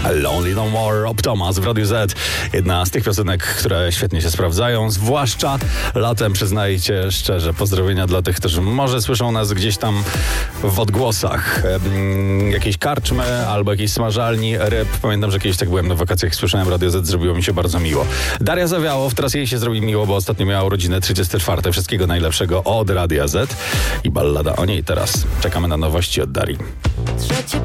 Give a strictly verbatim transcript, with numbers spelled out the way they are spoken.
Lonely No More, Rob Thomas w Radiu Z. Jedna z tych piosenek, które świetnie się sprawdzają, zwłaszcza latem, przyznajcie szczerze. Pozdrowienia dla tych, którzy może słyszą nas gdzieś tam w odgłosach ehm, jakiejś karczmy albo jakiejś smażalni ryb. Pamiętam, że kiedyś tak byłem na wakacjach, słyszałem Radio Z, zrobiło mi się bardzo miło. Daria Zawiałow, teraz jej się zrobi miło, bo ostatnio miała urodziny trzydzieste czwarte. Wszystkiego najlepszego od Radia Z i ballada o niej teraz. Czekamy na nowości od Darii. Trzecie